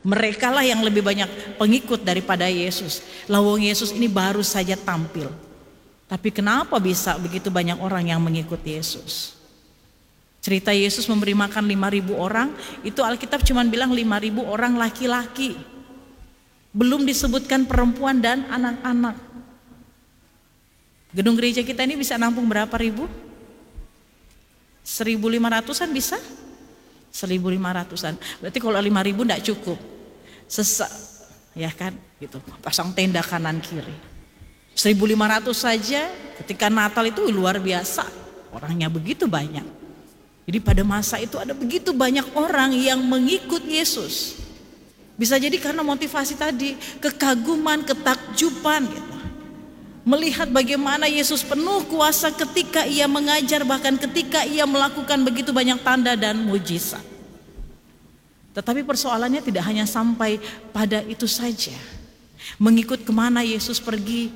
Mereka lah yang lebih banyak pengikut daripada Yesus. Lawang Yesus ini baru saja tampil. Tapi kenapa bisa begitu banyak orang yang mengikut Yesus? Cerita Yesus memberi makan 5.000 orang, itu Alkitab cuma bilang 5.000 orang laki-laki. Belum disebutkan perempuan dan anak-anak. Gedung gereja kita ini bisa nampung berapa ribu? 1.500-an bisa? 1.500-an. Berarti kalau 5.000 enggak cukup. Sesak, ya kan? Gitu. Pasang tenda kanan kiri. 1.500 saja ketika Natal itu luar biasa. Orangnya begitu banyak. Jadi pada masa itu ada begitu banyak orang yang mengikut Yesus. Bisa jadi karena motivasi tadi, kekaguman, ketakjuban gitu. Melihat bagaimana Yesus penuh kuasa ketika ia mengajar, bahkan ketika ia melakukan begitu banyak tanda dan mujizat. Tetapi persoalannya tidak hanya sampai pada itu saja. Mengikut kemana Yesus pergi,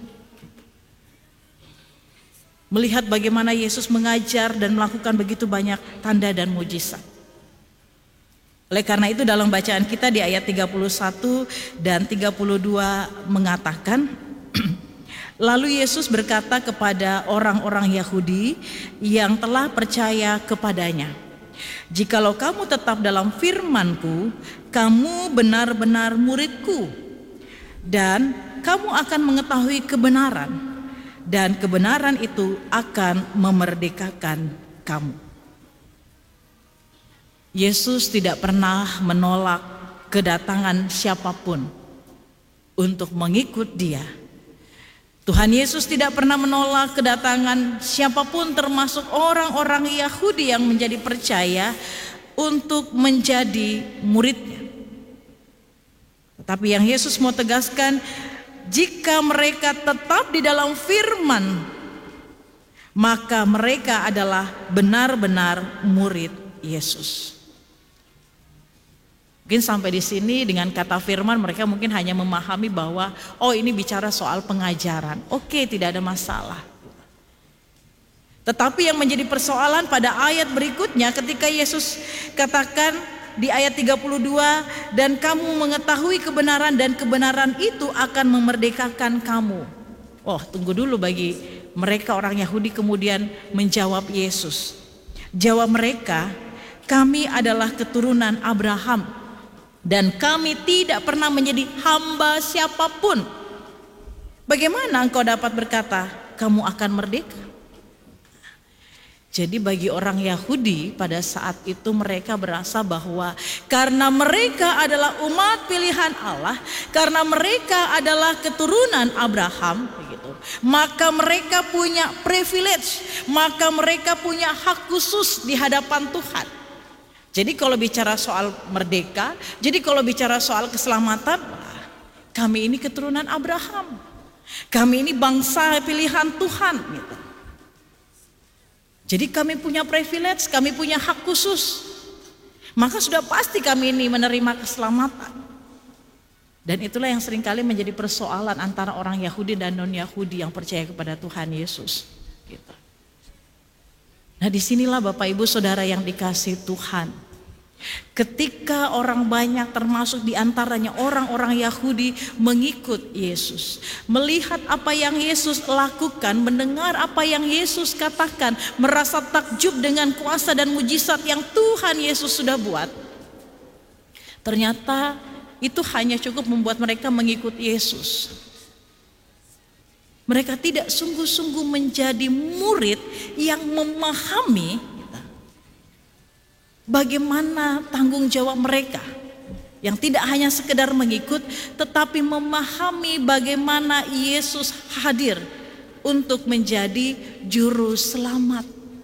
melihat bagaimana Yesus mengajar dan melakukan begitu banyak tanda dan mujizat. Oleh karena itu dalam bacaan kita di ayat 31 dan 32 mengatakan, lalu Yesus berkata kepada orang-orang Yahudi yang telah percaya kepadanya, jikalau kamu tetap dalam firman-Ku, kamu benar-benar murid-Ku, dan kamu akan mengetahui kebenaran, dan kebenaran itu akan memerdekakan kamu. Yesus tidak pernah menolak kedatangan siapapun untuk mengikut Dia. Tuhan Yesus tidak pernah menolak kedatangan siapapun, termasuk orang-orang Yahudi yang menjadi percaya, untuk menjadi muridnya. Tetapi yang Yesus mau tegaskan, jika mereka tetap di dalam firman, maka mereka adalah benar-benar murid Yesus. Mungkin sampai di sini dengan kata firman mereka mungkin hanya memahami bahwa oh ini bicara soal pengajaran. Oke, tidak ada masalah. Tetapi yang menjadi persoalan pada ayat berikutnya ketika Yesus katakan di ayat 32, dan kamu mengetahui kebenaran dan kebenaran itu akan memerdekakan kamu. Oh, tunggu dulu, bagi mereka orang Yahudi kemudian menjawab Yesus. Jawab mereka, kami adalah keturunan Abraham dan kami tidak pernah menjadi hamba siapapun. Bagaimana engkau dapat berkata kamu akan merdeka? Jadi bagi orang Yahudi pada saat itu mereka berasa bahwa karena mereka adalah umat pilihan Allah, karena mereka adalah keturunan Abraham, begitu, maka mereka punya privilege, maka mereka punya hak khusus di hadapan Tuhan. Jadi kalau bicara soal merdeka, jadi kalau bicara soal keselamatan, kami ini keturunan Abraham, kami ini bangsa pilihan Tuhan, gitu. Jadi kami punya privilege, kami punya hak khusus. Maka sudah pasti kami ini menerima keselamatan. Dan itulah yang seringkali menjadi persoalan antara orang Yahudi dan non-Yahudi yang percaya kepada Tuhan Yesus. Gitu. Nah, disinilah Bapak Ibu Saudara yang dikasihi Tuhan. Ketika orang banyak termasuk diantaranya orang-orang Yahudi mengikut Yesus, melihat apa yang Yesus lakukan, mendengar apa yang Yesus katakan, merasa takjub dengan kuasa dan mujizat yang Tuhan Yesus sudah buat, ternyata itu hanya cukup membuat mereka mengikut Yesus. Mereka tidak sungguh-sungguh menjadi murid yang memahami bagaimana tanggung jawab mereka, yang tidak hanya sekedar mengikut tetapi memahami bagaimana Yesus hadir untuk menjadi juru selamat.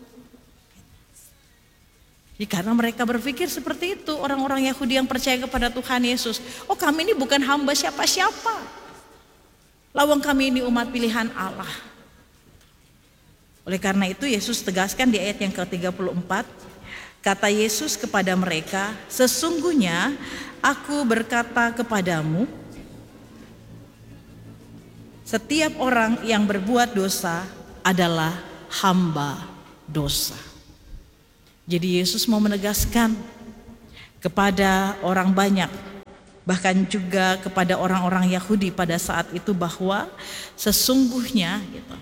Jadi karena mereka berpikir seperti itu, orang-orang Yahudi yang percaya kepada Tuhan Yesus, oh kami ini bukan hamba siapa-siapa, lawang kami ini umat pilihan Allah. Oleh karena itu Yesus tegaskan di ayat yang ke-34, kata Yesus kepada mereka, sesungguhnya aku berkata kepadamu, setiap orang yang berbuat dosa adalah hamba dosa. Jadi Yesus mau menegaskan kepada orang banyak bahkan juga kepada orang-orang Yahudi pada saat itu bahwa sesungguhnya gitu,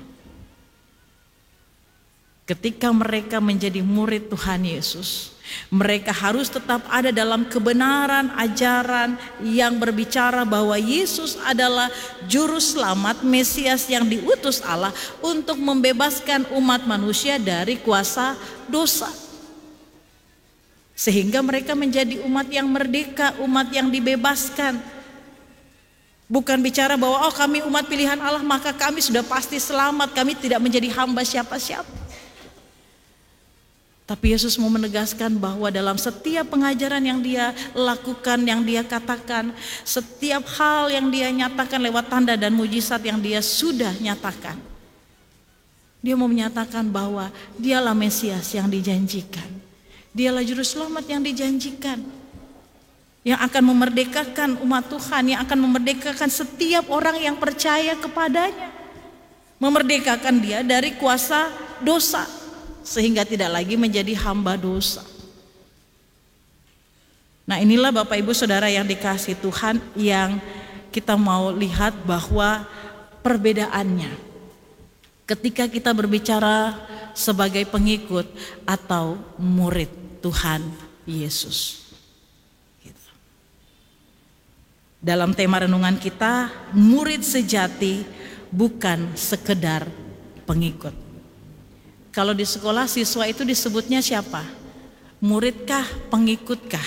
ketika mereka menjadi murid Tuhan Yesus, mereka harus tetap ada dalam kebenaran ajaran yang berbicara bahwa Yesus adalah juru selamat, Mesias yang diutus Allah untuk membebaskan umat manusia dari kuasa dosa. Sehingga mereka menjadi umat yang merdeka, umat yang dibebaskan. Bukan bicara bahwa oh kami umat pilihan Allah maka kami sudah pasti selamat, kami tidak menjadi hamba siapa-siapa. Tapi Yesus mau menegaskan bahwa dalam setiap pengajaran yang dia lakukan, yang dia katakan, setiap hal yang dia nyatakan lewat tanda dan mujizat yang dia sudah nyatakan, dia mau menyatakan bahwa dialah Mesias yang dijanjikan, dialah juru selamat yang dijanjikan, yang akan memerdekakan umat Tuhan, yang akan memerdekakan setiap orang yang percaya kepadanya, memerdekakan dia dari kuasa dosa, sehingga tidak lagi menjadi hamba dosa. Nah, inilah Bapak Ibu Saudara yang dikasihi Tuhan, yang kita mau lihat bahwa perbedaannya ketika kita berbicara sebagai pengikut atau murid Tuhan Yesus. Dalam tema renungan kita, murid sejati bukan sekedar pengikut. Kalau di sekolah siswa itu disebutnya siapa? Muridkah, pengikutkah?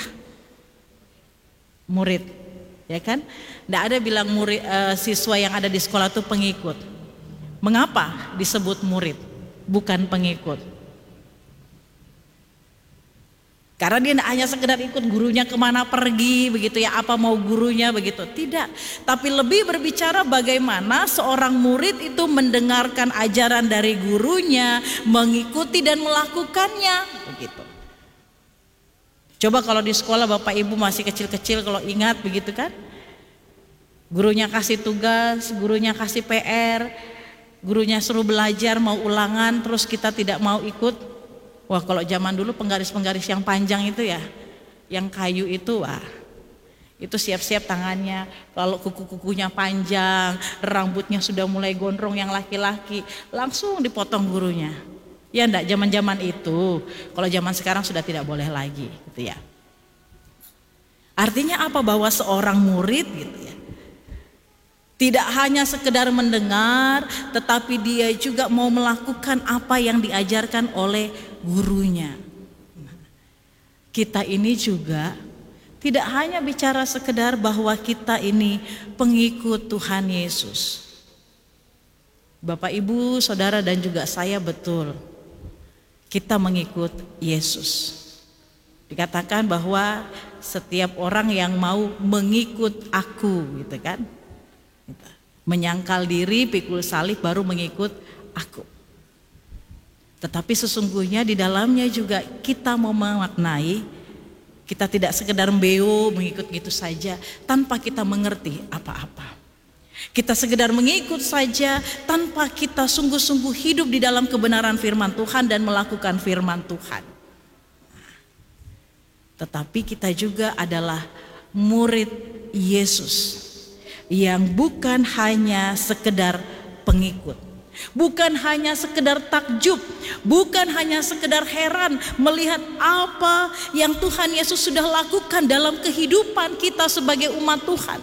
Murid, ya kan? Tidak ada bilang murid, siswa yang ada di sekolah itu pengikut. Mengapa disebut murid, bukan pengikut? Karena dia tidak hanya sekedar ikut gurunya kemana pergi begitu ya, apa mau gurunya begitu, tidak. Tapi lebih berbicara bagaimana seorang murid itu mendengarkan ajaran dari gurunya, mengikuti dan melakukannya begitu. Coba kalau di sekolah Bapak Ibu masih kecil-kecil, kalau ingat begitu kan, gurunya kasih tugas, gurunya kasih PR, gurunya suruh belajar mau ulangan, terus kita tidak mau ikut. Wah, kalau zaman dulu penggaris-penggaris yang panjang itu ya, yang kayu itu, wah, itu siap-siap tangannya. Kalau kuku-kukunya panjang, rambutnya sudah mulai gondrong yang laki-laki, langsung dipotong gurunya. Ya enggak, zaman-zaman itu. Kalau zaman sekarang sudah tidak boleh lagi, gitu ya. Artinya apa? Bahwa seorang murid gitu ya, tidak hanya sekedar mendengar, tetapi dia juga mau melakukan apa yang diajarkan oleh gurunya. Kita ini juga tidak hanya bicara sekedar bahwa kita ini pengikut Tuhan Yesus. Bapak, Ibu, Saudara dan juga saya betul, kita mengikut Yesus. Dikatakan bahwa setiap orang yang mau mengikut aku, gitu kan, menyangkal diri, pikul salib, baru mengikut aku. Tetapi sesungguhnya di dalamnya juga kita mau memaknai, kita tidak sekedar mbeo mengikut gitu saja tanpa kita mengerti apa-apa. Kita sekedar mengikut saja tanpa kita sungguh-sungguh hidup di dalam kebenaran firman Tuhan dan melakukan firman Tuhan. Tetapi kita juga adalah murid Yesus yang bukan hanya sekedar pengikut, bukan hanya sekedar takjub, bukan hanya sekedar heran melihat apa yang Tuhan Yesus sudah lakukan dalam kehidupan kita sebagai umat Tuhan.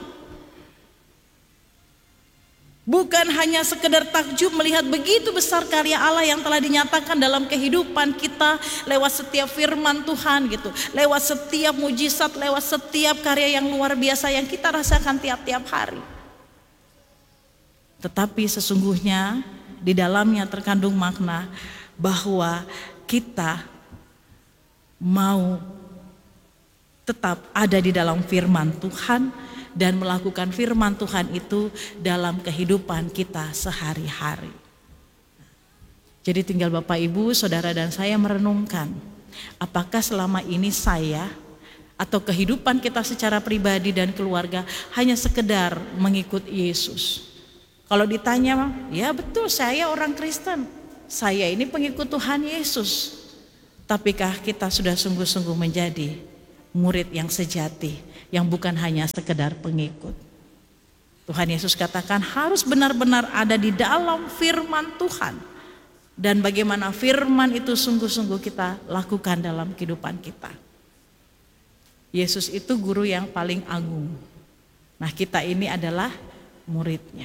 Bukan hanya sekedar takjub melihat begitu besar karya Allah yang telah dinyatakan dalam kehidupan kita lewat setiap firman Tuhan gitu, lewat setiap mujizat, lewat setiap karya yang luar biasa yang kita rasakan tiap-tiap hari. Tetapi sesungguhnya di dalamnya terkandung makna bahwa kita mau tetap ada di dalam firman Tuhan dan melakukan firman Tuhan itu dalam kehidupan kita sehari-hari. Jadi tinggal Bapak, Ibu, Saudara dan saya merenungkan, apakah selama ini saya atau kehidupan kita secara pribadi dan keluarga hanya sekedar mengikut Yesus. Kalau ditanya, ya betul saya orang Kristen, saya ini pengikut Tuhan Yesus. Tapikah kita sudah sungguh-sungguh menjadi murid yang sejati yang bukan hanya sekedar pengikut. Tuhan Yesus katakan harus benar-benar ada di dalam firman Tuhan. Dan bagaimana firman itu sungguh-sungguh kita lakukan dalam kehidupan kita. Yesus itu guru yang paling agung. Nah, kita ini adalah muridnya.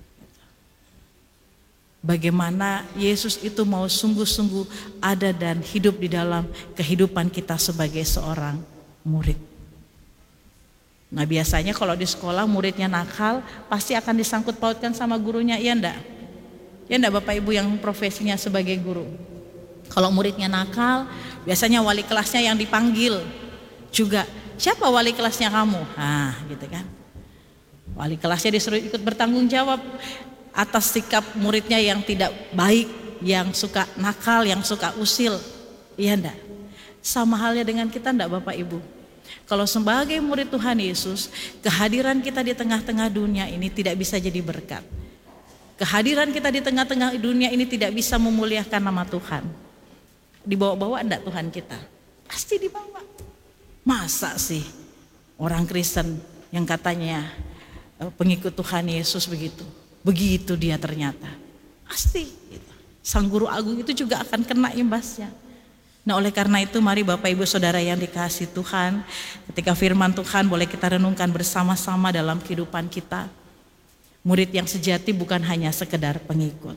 Bagaimana Yesus itu mau sungguh-sungguh ada dan hidup di dalam kehidupan kita sebagai seorang murid. Nah, biasanya kalau di sekolah muridnya nakal pasti akan disangkut pautkan sama gurunya, iya enggak? Ya enggak Bapak Ibu yang profesinya sebagai guru? Kalau muridnya nakal, biasanya wali kelasnya yang dipanggil juga. Siapa wali kelasnya kamu? Gitu kan. Wali kelasnya disuruh ikut bertanggung jawab atas sikap muridnya yang tidak baik, yang suka nakal, yang suka usil. Iya enggak? Sama halnya dengan kita enggak Bapak Ibu? Kalau sebagai murid Tuhan Yesus, kehadiran kita di tengah-tengah dunia ini tidak bisa jadi berkat. Kehadiran kita di tengah-tengah dunia ini tidak bisa memuliakan nama Tuhan. Dibawa-bawa enggak Tuhan kita? Pasti dibawa. Masa sih orang Kristen yang katanya pengikut Tuhan Yesus begitu dia ternyata pasti gitu. Sang guru agung itu juga akan kena imbasnya. Nah, oleh karena itu mari Bapak Ibu Saudara yang dikasihi Tuhan, ketika firman Tuhan boleh kita renungkan bersama-sama dalam kehidupan kita. Murid yang sejati bukan hanya sekedar pengikut.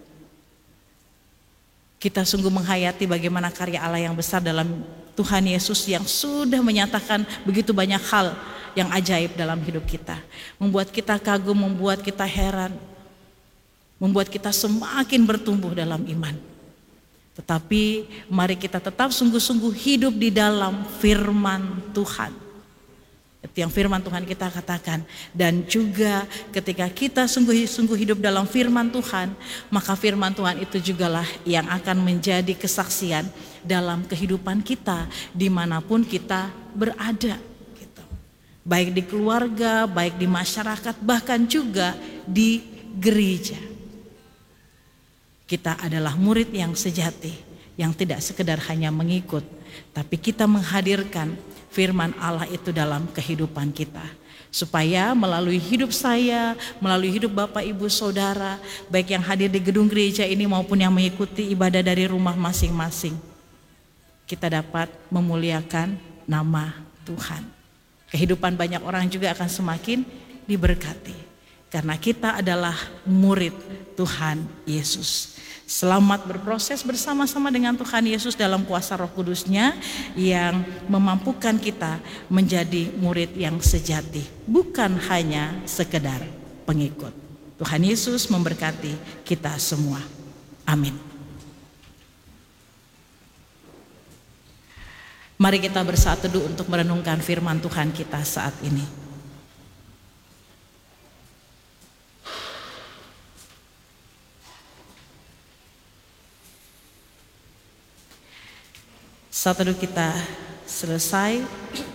Kita sungguh menghayati bagaimana karya Allah yang besar dalam Tuhan Yesus yang sudah menyatakan begitu banyak hal yang ajaib dalam hidup kita. Membuat kita kagum, membuat kita heran, membuat kita semakin bertumbuh dalam iman. Tetapi mari kita tetap sungguh-sungguh hidup di dalam firman Tuhan. Itu yang firman Tuhan kita katakan. Dan juga ketika kita sungguh-sungguh hidup dalam firman Tuhan, maka firman Tuhan itu jugalah yang akan menjadi kesaksian dalam kehidupan kita dimanapun kita berada. Gitu. Baik di keluarga, baik di masyarakat, bahkan juga di gereja. Kita adalah murid yang sejati, yang tidak sekedar hanya mengikut, tapi kita menghadirkan firman Allah itu dalam kehidupan kita. Supaya melalui hidup saya, melalui hidup Bapak Ibu Saudara, baik yang hadir di gedung gereja ini maupun yang mengikuti ibadah dari rumah masing-masing, kita dapat memuliakan nama Tuhan. Kehidupan banyak orang juga akan semakin diberkati. Karena kita adalah murid Tuhan Yesus. Selamat berproses bersama-sama dengan Tuhan Yesus dalam kuasa Roh Kudus-Nya yang memampukan kita menjadi murid yang sejati, bukan hanya sekedar pengikut. Tuhan Yesus memberkati kita semua. Amin. Mari kita bersatu teduh untuk merenungkan firman Tuhan kita saat ini. Saat teduh kita selesai,